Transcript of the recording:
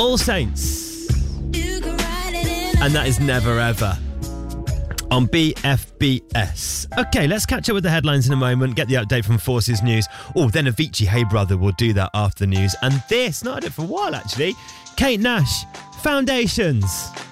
All Saints. And that is Never Ever on BFBS. Okay, let's catch up with the headlines in a moment, get the update from Forces News. Oh, then Avicii, Hey Brother, we'll do that after the news. And this, not had it for a while actually, Kate Nash, Foundations.